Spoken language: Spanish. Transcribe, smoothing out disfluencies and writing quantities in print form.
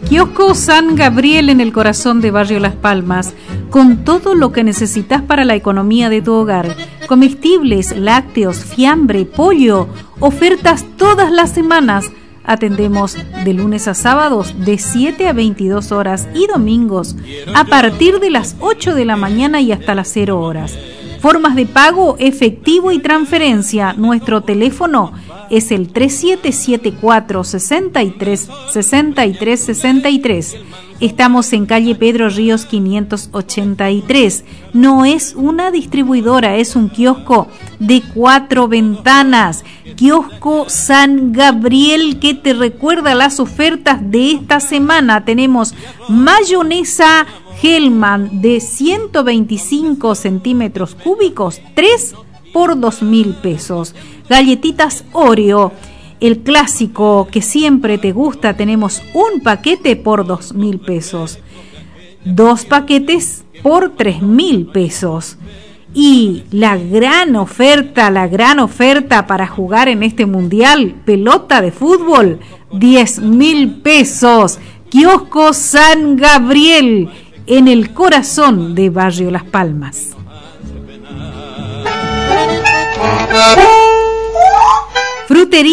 Kiosco San Gabriel en el corazón de Barrio Las Palmas, con todo lo que necesitas para la economía de tu hogar. Comestibles, lácteos, fiambre, pollo, ofertas todas las semanas. Atendemos de lunes a sábados de 7 a 22 horas y domingos a partir de las 8 de la mañana y hasta las 0 horas. Formas de pago, efectivo y transferencia. Nuestro teléfono es el 3774 63 Estamos en calle Pedro Ríos 583. No es una distribuidora, es un kiosco de 4 ventanas. Kiosco San Gabriel, que te recuerda las ofertas de esta semana. Tenemos mayonesa Hellman de 125 centímetros cúbicos, 3 por 2.000 pesos. Galletitas Oreo, el clásico que siempre te gusta, tenemos un paquete por 2.000 pesos. 2 paquetes por 3.000 pesos. Y la gran oferta para jugar en este mundial, pelota de fútbol, 10.000 pesos. Kiosco San Gabriel, en el corazón de Barrio Las Palmas. Frutería